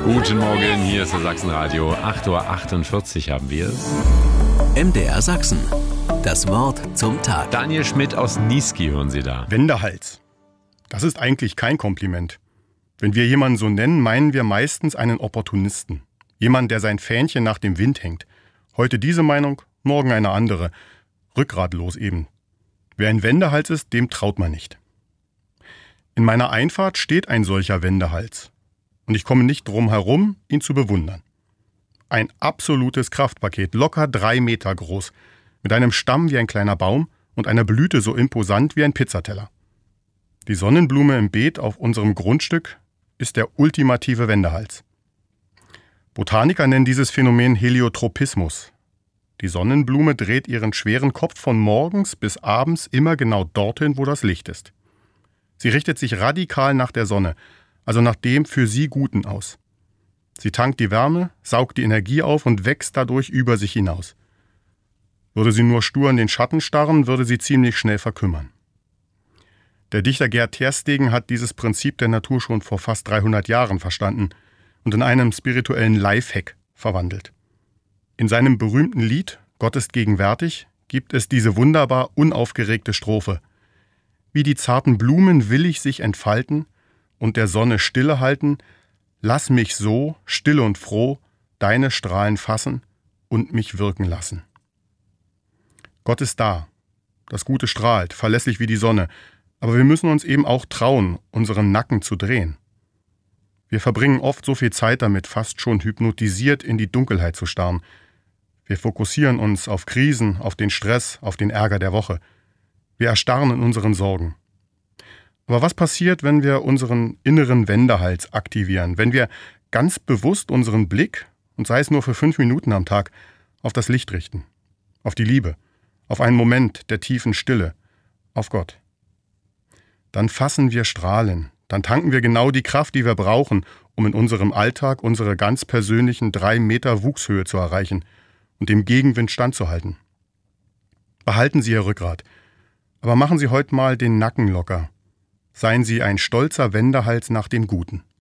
Guten Morgen, hier ist der Sachsenradio. 8.48 Uhr haben wir es. MDR Sachsen. Das Wort zum Tag. Daniel Schmidt aus Niesky hören Sie da. Wendehals. Das ist eigentlich kein Kompliment. Wenn wir jemanden so nennen, meinen wir meistens einen Opportunisten. Jemand, der sein Fähnchen nach dem Wind hängt. Heute diese Meinung, morgen eine andere. Rückgratlos eben. Wer ein Wendehals ist, dem traut man nicht. In meiner Einfahrt steht ein solcher Wendehals. Und ich komme nicht drum herum, ihn zu bewundern. Ein absolutes Kraftpaket, locker 3 Meter groß, mit einem Stamm wie ein kleiner Baum und einer Blüte so imposant wie ein Pizzateller. Die Sonnenblume im Beet auf unserem Grundstück ist der ultimative Wendehals. Botaniker nennen dieses Phänomen Heliotropismus. Die Sonnenblume dreht ihren schweren Kopf von morgens bis abends immer genau dorthin, wo das Licht ist. Sie richtet sich radikal nach der Sonne, also nach dem für sie Guten aus. Sie tankt die Wärme, saugt die Energie auf und wächst dadurch über sich hinaus. Würde sie nur stur in den Schatten starren, würde sie ziemlich schnell verkümmern. Der Dichter Gerd Terstegen hat dieses Prinzip der Natur schon vor fast 300 Jahren verstanden und in einem spirituellen Lifehack verwandelt. In seinem berühmten Lied »Gott ist gegenwärtig« gibt es diese wunderbar unaufgeregte Strophe. Wie die zarten Blumen willig sich entfalten und der Sonne Stille halten, lass mich so, still und froh, deine Strahlen fassen und mich wirken lassen. Gott ist da. Das Gute strahlt, verlässlich wie die Sonne. Aber wir müssen uns eben auch trauen, unseren Nacken zu drehen. Wir verbringen oft so viel Zeit damit, fast schon hypnotisiert in die Dunkelheit zu starren. Wir fokussieren uns auf Krisen, auf den Stress, auf den Ärger der Woche. Wir erstarren in unseren Sorgen. Aber was passiert, wenn wir unseren inneren Wendehals aktivieren, wenn wir ganz bewusst unseren Blick, und sei es nur für 5 Minuten am Tag, auf das Licht richten, auf die Liebe, auf einen Moment der tiefen Stille, auf Gott? Dann fassen wir Strahlen, dann tanken wir genau die Kraft, die wir brauchen, um in unserem Alltag unsere ganz persönlichen 3 Meter Wuchshöhe zu erreichen und dem Gegenwind standzuhalten. Behalten Sie Ihr Rückgrat, aber machen Sie heute mal den Nacken locker. Seien Sie ein stolzer Wendehals nach dem Guten.